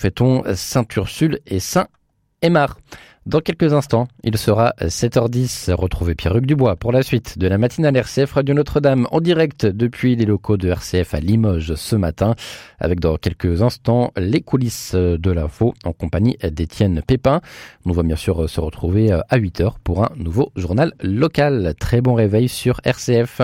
Fêtons Sainte-Ursule et Saint-Aymar. Dans quelques instants, il sera 7h10. Retrouvez Pierre-Hugues Dubois pour la suite de la matinale RCF Radio Notre-Dame en direct depuis les locaux de RCF à Limoges ce matin, avec dans quelques instants les coulisses de l'info en compagnie d'Étienne Pépin. On va bien sûr se retrouver à 8h pour un nouveau journal local. Très bon réveil sur RCF.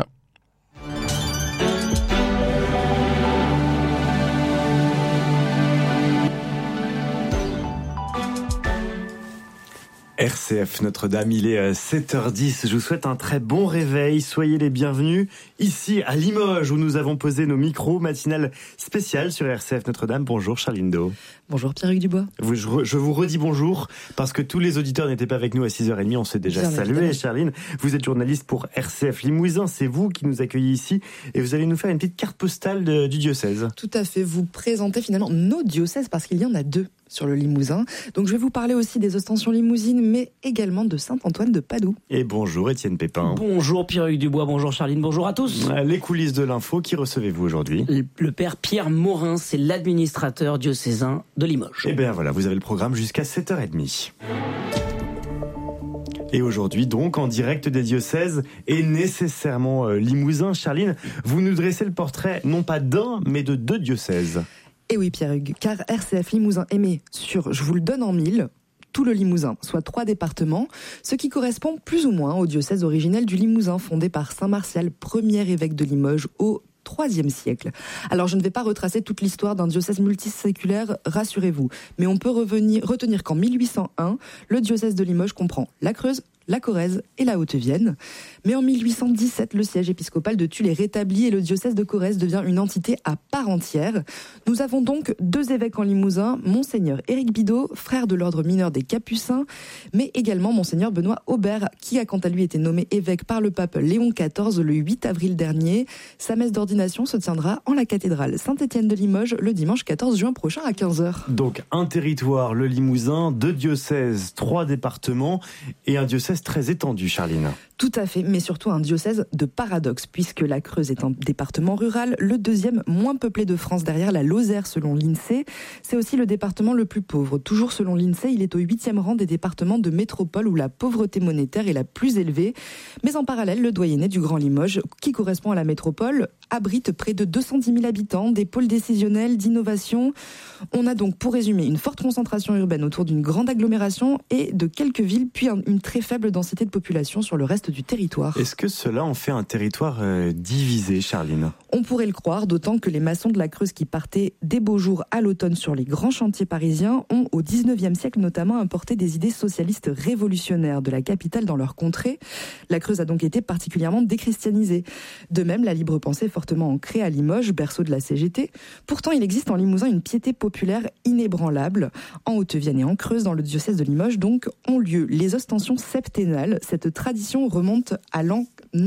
RCF Notre-Dame, il est 7h10. Je vous souhaite un très bon réveil. Soyez les bienvenus ici à Limoges où nous avons posé nos micros matinales spéciales sur RCF Notre-Dame. Bonjour Charline Do. Bonjour Pierre-Hugues Dubois. Je vous redis bonjour parce que tous les auditeurs n'étaient pas avec nous à 6h30. On s'est déjà salué. Charline, vous êtes journaliste pour RCF Limousin. C'est vous qui nous accueillez ici et vous allez nous faire une petite carte postale du diocèse. Tout à fait. Vous présentez finalement nos diocèses parce qu'il y en a deux sur le Limousin. Donc je vais vous parler aussi des ostensions limousines, mais également de Saint-Antoine de Padoue. Et bonjour Étienne Pépin. Bonjour Pierre-Hugues Dubois, bonjour Charline, bonjour à tous. Les coulisses de l'info, qui recevez-vous aujourd'hui ? Le père Pierre Morin, c'est l'administrateur diocésain de Limoges. Et bien voilà, vous avez le programme jusqu'à 7h30. Et aujourd'hui, donc, en direct des diocèses et nécessairement Limousin. Charline, vous nous dressez le portrait non pas d'un, mais de deux diocèses. Et oui Pierre-Hugues, car RCF Limousin émet sur, je vous le donne en mille, tout le Limousin, soit 3 départements, ce qui correspond plus ou moins au diocèse originel du Limousin, fondé par Saint Martial, premier évêque de Limoges au IIIe siècle. Alors je ne vais pas retracer toute l'histoire d'un diocèse multiséculaire, rassurez-vous, mais on peut retenir qu'en 1801, le diocèse de Limoges comprend la Creuse, la Corrèze et la Haute-Vienne. Mais en 1817, le siège épiscopal de Tulle est rétabli et le diocèse de Corrèze devient une entité à part entière. Nous avons donc 2 évêques en Limousin, Monseigneur Éric Bidot, frère de l'ordre mineur des Capucins, mais également Monseigneur Benoît Aubert, qui a quant à lui été nommé évêque par le pape Léon XIV le 8 avril dernier. Sa messe d'ordination se tiendra en la cathédrale Saint-Étienne de Limoges le dimanche 14 juin prochain à 15h. Donc un territoire, le Limousin, 2 diocèses, 3 départements et un diocèse très étendu, Charline. Tout à fait, mais surtout un diocèse de paradoxe, puisque la Creuse est un département rural, le deuxième moins peuplé de France derrière la Lozère selon l'INSEE. C'est aussi le département le plus pauvre. Toujours selon l'INSEE, il est au 8e rang des départements de métropole où la pauvreté monétaire est la plus élevée. Mais en parallèle, le doyenné du Grand Limoges, qui correspond à la métropole, abrite près de 210 000 habitants, des pôles décisionnels, d'innovation. On a donc, pour résumer, une forte concentration urbaine autour d'une grande agglomération et de quelques villes, puis une très faible densité de population sur le reste du territoire. Est-ce que cela en fait un territoire divisé, Charline ? On pourrait le croire, d'autant que les maçons de la Creuse qui partaient des beaux jours à l'automne sur les grands chantiers parisiens ont, au 19e siècle notamment, importé des idées socialistes révolutionnaires de la capitale dans leur contrée. La Creuse a donc été particulièrement déchristianisée. De même, la libre pensée est fortement ancrée à Limoges, berceau de la CGT. Pourtant, il existe en Limousin une piété populaire inébranlable. En Haute-Vienne et en Creuse, dans le diocèse de Limoges, donc, ont lieu les ostensions septennales. Cette tradition remonte à l'an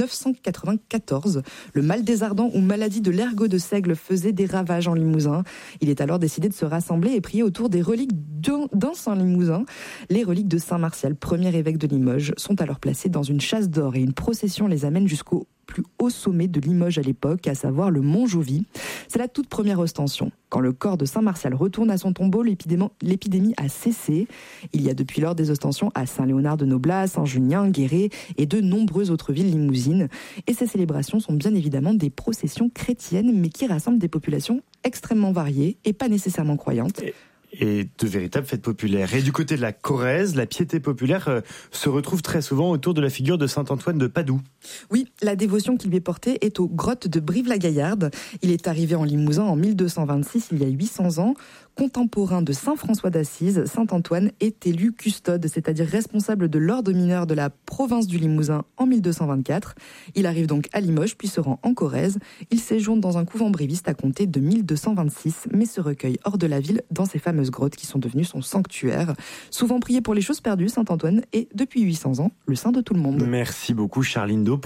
994. Le mal des ardents ou maladie de l'ergot de Seigle faisait des ravages en Limousin. Il est alors décidé de se rassembler et prier autour des reliques d'un saint Limousin. Les reliques de Saint Martial, premier évêque de Limoges, sont alors placées dans une chasse d'or et une procession les amène jusqu'au plus haut sommet de Limoges à l'époque, à savoir le Mont Jovis. C'est la toute première ostension. Quand le corps de Saint Martial retourne à son tombeau, l'épidémie a cessé. Il y a depuis lors des ostensions à Saint-Léonard de Noblat, Saint-Junien, Guéret et de nombreuses autres villes limousines. Et ces célébrations sont bien évidemment des processions chrétiennes, mais qui rassemblent des populations extrêmement variées et pas nécessairement croyantes. Et de véritables fêtes populaires. Et du côté de la Corrèze, la piété populaire se retrouve très souvent autour de la figure de Saint-Antoine de Padoue. Oui, la dévotion qui lui est portée est aux grottes de Brive-la-Gaillarde. Il est arrivé en Limousin en 1226, il y a 800 ans. Contemporain de Saint François d'Assise, Saint-Antoine est élu custode, c'est-à-dire responsable de l'ordre mineur de la province du Limousin en 1224. Il arrive donc à Limoges, puis se rend en Corrèze. Il séjourne dans un couvent briviste à compter de 1226, mais se recueille hors de la ville dans ces fameuses grottes qui sont devenues son sanctuaire. Souvent prié pour les choses perdues, Saint-Antoine est, depuis 800 ans, le saint de tout le monde. Merci beaucoup Charline Do pour cette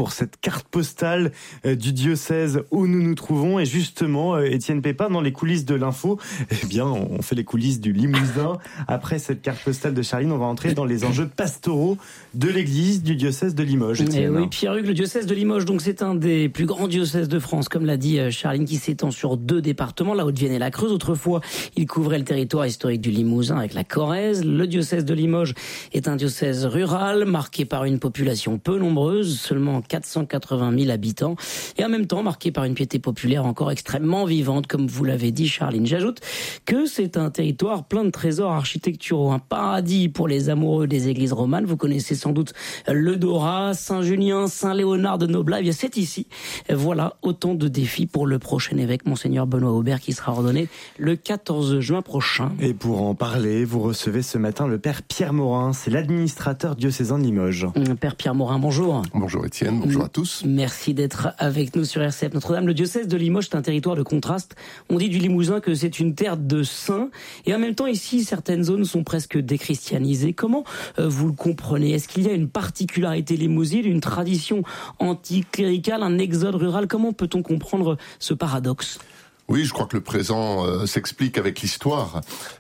carte postale du diocèse où nous nous trouvons. Et justement, Étienne Pépin, dans les coulisses de l'info, eh bien, on fait les coulisses du Limousin. Après cette carte postale de Charline, on va entrer dans les enjeux pastoraux de l'église du diocèse de Limoges. Et oui, Pierre-Hugues, le diocèse de Limoges, donc c'est un des plus grands diocèses de France, comme l'a dit Charline, qui s'étend sur 2 départements, la Haute-Vienne et la Creuse. Autrefois, il couvrait le territoire historique du Limousin avec la Corrèze. Le diocèse de Limoges est un diocèse rural, marqué par une population peu nombreuse, seulement 480 000 habitants, et en même temps marqué par une piété populaire encore extrêmement vivante, comme vous l'avez dit, Charline. J'ajoute que c'est un territoire plein de trésors architecturaux, un paradis pour les amoureux des églises romanes. Vous connaissez sans doute le Dorat, Saint-Julien, Saint-Léonard de Noblat. Eh bien, c'est ici. Voilà autant de défis pour le prochain évêque, Monseigneur Benoît Aubert, qui sera ordonné le 14 juin prochain. Et pour en parler, vous recevez ce matin le Père Pierre Morin, c'est l'administrateur diocésain de Limoges. Père Pierre Morin, bonjour. Bonjour Étienne, bonjour à tous. Merci d'être avec nous sur RCF Notre-Dame. Le diocèse de Limoges, c'est un territoire de contraste. On dit du Limousin que c'est une terre de saints. Et en même temps, ici, certaines zones sont presque déchristianisées. Comment vous le comprenez? Est-ce qu'il y a une particularité limousine, une tradition anticléricale, un exode rural? Comment peut-on comprendre ce paradoxe? Oui, je crois que le présent s'explique avec l'histoire.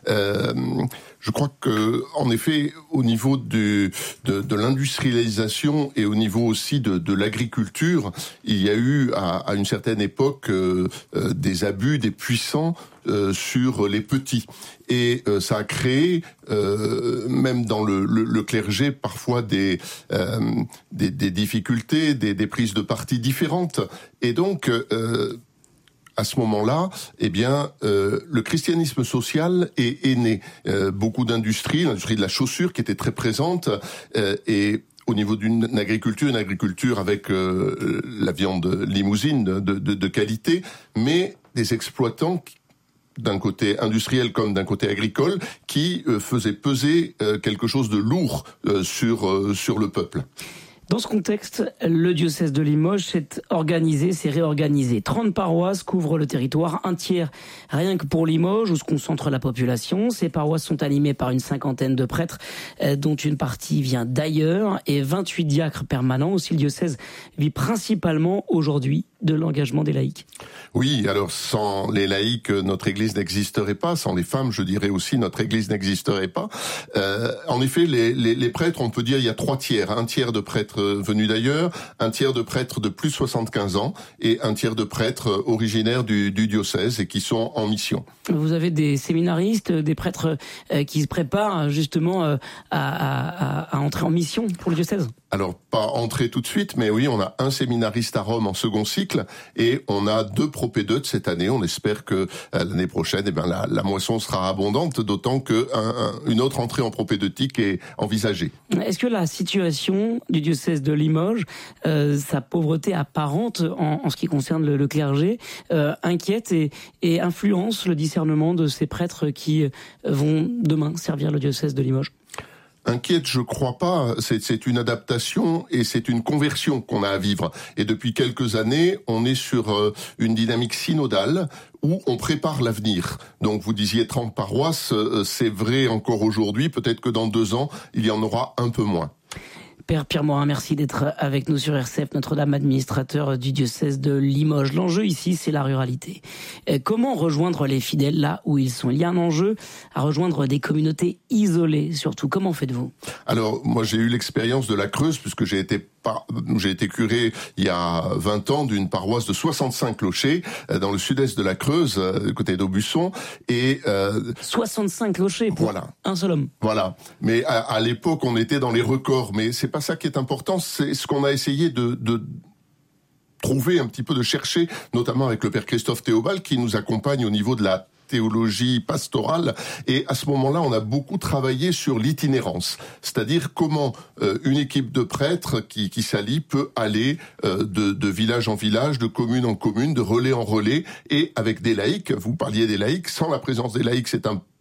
Je crois que, en effet, au niveau de l'industrialisation et au niveau aussi de l'agriculture, il y a eu à une certaine époque des abus des puissants sur les petits, et ça a créé même dans le clergé parfois des difficultés, des prises de parti différentes, et donc à ce moment-là, eh bien, le christianisme social est né. Beaucoup d'industries, l'industrie de la chaussure qui était très présente, et au niveau d'une agriculture, une agriculture avec la viande limousine de qualité, mais des exploitants d'un côté industriel comme d'un côté agricole qui faisaient peser quelque chose de lourd sur le peuple. Dans ce contexte, le diocèse de Limoges s'est réorganisé. 30 paroisses couvrent le territoire, un tiers rien que pour Limoges, où se concentre la population. Ces paroisses sont animées par une 50aine de prêtres, dont une partie vient d'ailleurs, et 28 diacres permanents. Aussi, le diocèse vit principalement aujourd'hui de l'engagement des laïcs. Oui, alors sans les laïcs, notre Église n'existerait pas. Sans les femmes, je dirais aussi, notre Église n'existerait pas. En effet, les prêtres, on peut dire, il y a 3 tiers. Un tiers de prêtres venus d'ailleurs, un tiers de prêtres de plus de 75 ans et un tiers de prêtres originaires du diocèse et qui sont en mission. Vous avez des séminaristes, des prêtres qui se préparent justement à entrer en mission pour le diocèse? Alors, pas entrer tout de suite, mais oui, on a un séminariste à Rome en second cycle et on a 2 propédeutes cette année. On espère que l'année prochaine, la moisson sera abondante, d'autant qu'une autre entrée en propédeutique est envisagée. Est-ce que la situation du diocèse de Limoges, sa pauvreté apparente en ce qui concerne le clergé, inquiète et influence le discernement de ces prêtres qui vont demain servir le diocèse de Limoges? Inquiète, je crois pas. C'est une adaptation et c'est une conversion qu'on a à vivre. Et depuis quelques années, on est sur une dynamique synodale où on prépare l'avenir. Donc vous disiez 30 paroisses, c'est vrai encore aujourd'hui. Peut-être que dans 2 ans, il y en aura un peu moins. Père Pierre Morin, merci d'être avec nous sur RCF Notre-Dame, administrateur du diocèse de Limoges. L'enjeu ici, c'est la ruralité. Comment rejoindre les fidèles là où ils sont? Il y a un enjeu à rejoindre des communautés isolées, surtout. Comment faites-vous? Alors, moi, j'ai eu l'expérience de la Creuse, puisque j'ai été curé il y a 20 ans d'une paroisse de 65 clochers dans le sud-est de la Creuse, côté d'Aubusson. Et 65 clochers pour un seul homme. Voilà. Mais à l'époque, on était dans les records. Mais c'est pas ça qui est important. C'est ce qu'on a essayé de trouver un petit peu, de chercher, notamment avec le Père Christophe Théobald, qui nous accompagne au niveau de la théologie pastorale, et à ce moment-là, on a beaucoup travaillé sur l'itinérance, c'est-à-dire comment une équipe de prêtres qui s'allie peut aller de village en village, de commune en commune, de relais en relais, et avec des laïcs. Vous parliez des laïcs, sans la présence des laïcs, c'est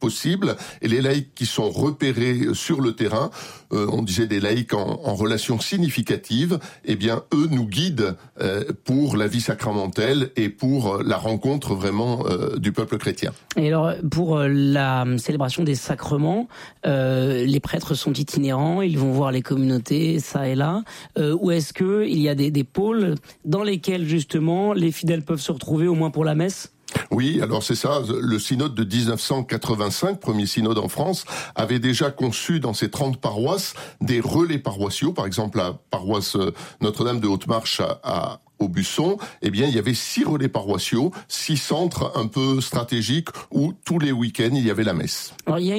possible. Et les laïcs qui sont repérés sur le terrain, on disait des laïcs en relation significative, eh bien, eux nous guident pour la vie sacramentelle et pour la rencontre vraiment du peuple chrétien. Et alors, pour la célébration des sacrements, les prêtres sont itinérants, ils vont voir les communautés, ça et là, ou est-ce qu'il y a des pôles dans lesquels, justement, les fidèles peuvent se retrouver, au moins pour la messe ? Oui, alors c'est ça, le synode de 1985, premier synode en France, avait déjà conçu dans ses 30 paroisses des relais paroissiaux. Par exemple, la paroisse Notre-Dame de Haute-Marche à Aubusson, eh bien, il y avait 6 relais paroissiaux, 6 centres un peu stratégiques où tous les week-ends il y avait la messe. Alors, il y a